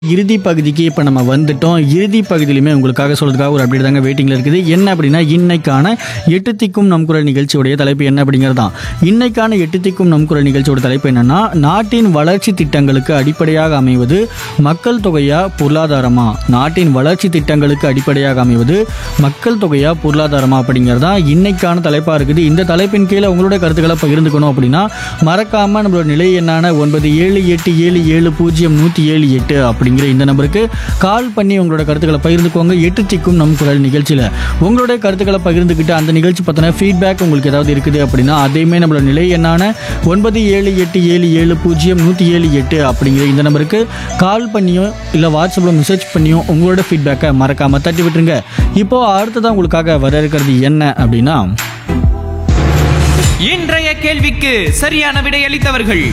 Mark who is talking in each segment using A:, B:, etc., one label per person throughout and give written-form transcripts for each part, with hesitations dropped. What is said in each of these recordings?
A: இறுதி பகுதிக்கு இப்போ நம்ம வந்துட்டோம். இறுதி பகுதியிலுமே உங்களுக்காக சொல்றதுக்காக ஒரு அப்டேட் தாங்க வெயிட்டிங்கில் இருக்குது. என்ன அப்படின்னா, இன்னைக்கான எட்டு திக்கும் நம் குரல் நிகழ்ச்சியுடைய தலைப்பு என்ன அப்படிங்கிறதான். இன்னைக்கான எட்டு திக்கும் நம் குரல் நிகழ்ச்சியோட தலைப்பு என்னன்னா, நாட்டின் வளர்ச்சி திட்டங்களுக்கு அடிப்படையாக அமைவது மக்கள் தொகையா பொருளாதாரமா? நாட்டின் வளர்ச்சி திட்டங்களுக்கு அடிப்படையாக அமைவது மக்கள் தொகையா பொருளாதாரமா அப்படிங்கிறதா இன்னைக்கான தலைப்பாக இருக்குது. இந்த தலைப்பின் கீழே உங்களுடைய கருத்துக்களை பகிர்ந்துக்கணும் அப்படின்னா மறக்காம நம்மளோட நிலை எண்ணான 9787700178 அப்படிங்கிற இந்த நம்பருக்கு கால் பண்ணி உங்களோட கருத்துக்களை பகிர்ந்துக்கோங்க. எட்டு திக்கும் நம் குரல் நிகழ்ச்சியில் உங்களுடைய கருத்துக்களை பகிர்ந்துக்கிட்டு அந்த நிகழ்ச்சி பற்றின ஃபீட்பேக் உங்களுக்கு ஏதாவது இருக்குது அப்படின்னா அதையுமே நம்மளோட நிலை எண்ணான 9787700178 அப்படிங்கிற இந்த நம்பருக்கு கால் பண்ணியோ இல்லை வாட்ஸ்அப்பில் மெசேஜ் பண்ணியோ உங்களோட ஃபீட்பேக்கை மறக்காமல் தட்டி விட்டுருங்க. இப்போது அடுத்ததான் உங்களுக்காக வர இருக்கிறது என்ன அப்படின்னா,
B: இன்றைய கேள்விக்கு சரியான விடையளித்தவர்கள்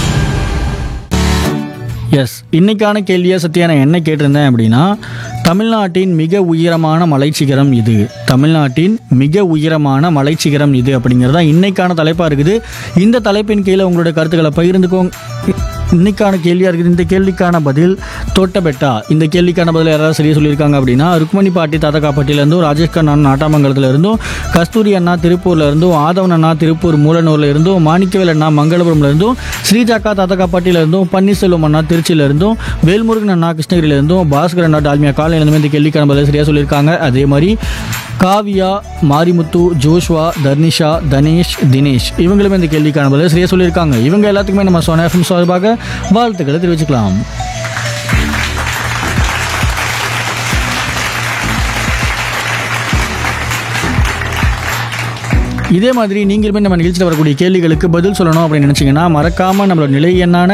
A: இன்னைக்கான கேள்வியை சத்யா நான் என்ன கேட்டிருந்தேன் அப்படின்னா, தமிழ்நாட்டின் மிக உயரமான மலைச்சிகரம் இது. தமிழ்நாட்டின் மிக உயரமான மலைச்சிகரம் இது அப்படிங்கிறது தான் இன்னைக்கான தலைப்பாக இருக்குது. இந்த தலைப்பின் கீழே உங்களோட கருத்துக்களை பகிர்ந்துக்கோங்க. இன்னைக்கான கேள்வியாக இருக்குது. இந்த கேள்விக்கான பதில் தொட்டபெட்டா. இந்த கேள்விக்கான பதில் யாராவது சரியாக சொல்லியிருக்காங்க அப்படின்னா, ருக்மணி பாட்டி தாத்தக்காப்பட்டியிலேருந்தும், ராஜேஷ் கண்ணா நாட்டாமங்கலத்தில் இருந்தும், கஸ்தூரி அண்ணா திருப்பூரில் இருந்தும், ஆதவன் அண்ணா திருப்பூர் மூலனூரில் இருந்தும், மாணிக்கவேல் அண்ணா மங்களபுரம்ல இருந்தும், ஸ்ரீஜாக்கா தாத்தக்காப்பட்டியில இருந்தும், பன்னீர்செல்வம் அண்ணா திருச்சியில இருந்தும், வேல்முருகன் அண்ணா கிருஷ்ணகிரியில இருந்தும், பாஸ்கர் அண்ணா டால்மியா காலையிலிருந்துமே இந்த கேள்விக்கான பதில் சரியாக சொல்லியிருக்காங்க. அதே மாதிரி காவியா, மாரிமுத்து, ஜோஷ்வா, தர்னிஷா, தனேஷ், தினேஷ் இவங்களுமே இந்த கேள்விக்கான பதில் சரியாக சொல்லியிருக்காங்க. இவங்க எல்லாத்துக்குமே நம்ம சோனா எஃப்எம் சார்பாக வாழ்த்துக்களை தெரிவிச்சுக்கலாம். இதே மாதிரி நீங்களுமே நம்ம நிகழ்ச்சியில் வரக்கூடிய கேள்விகளுக்கு பதில் சொல்லணும் அப்படின்னு நினச்சிங்கன்னா மறக்காமல் நம்மளோட நிலை எண்ணான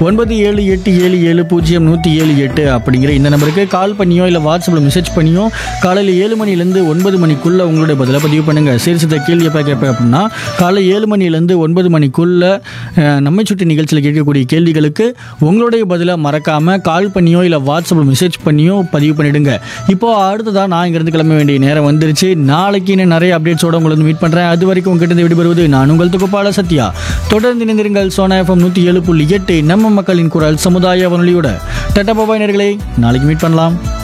A: 9787700178 அப்படிங்கிற இந்த நம்பருக்கு கால் பண்ணியோ இல்லை வாட்ஸ்அப்பில் மெசேஜ் பண்ணியோ காலையில் 7 மணிலேருந்து 9 மணிக்குள்ளே உங்களுடைய பதிலை பதிவு பண்ணுங்கள். சரி சித்த கேள்வி எப்போ கேட்பேன் அப்படின்னா, காலை 7 மணிலேருந்து 9 மணிக்குள்ளே நம்மை சுற்றி நிகழ்ச்சியில் கேட்கக்கூடிய கேள்விகளுக்கு உங்களுடைய பதிலை மறக்காமல் கால் பண்ணியோ இல்லை வாட்ஸ்அப்பில் மெசேஜ் பண்ணியோ பதிவு பண்ணிவிடுங்க. இப்போது அடுத்ததாக நான் இங்கேருந்து கிளம்ப வேண்டிய நேரம் வந்துருச்சு. நாளைக்கு இன்னும் நிறைய அப்டேட்ஸோடு உங்களை வந்து மீட் பண்ணுறேன். அது வரைக்கும் உங்ககிட்ட விடுபடுவது நான் உங்கள் தொகுப்பாளர் சத்யா. தொடர்ந்து இணைந்திருங்கள் சோனா எஃப்எம் 107.8 நம்ம மக்களின் குரல் சமுதாய வானொலியோட. டாடா பாய் நேயர்களே, நாளைக்கு மீட் பண்ணலாம்.